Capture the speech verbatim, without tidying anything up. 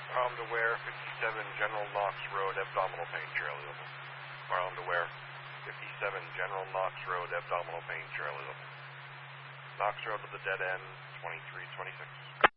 Armed aware, fifty-seven General Knox Road, abdominal pain, chair available. Armed aware, fifty-seven General Knox Road, abdominal pain, chair available. Knox Road to the dead end, twenty-three twenty-six.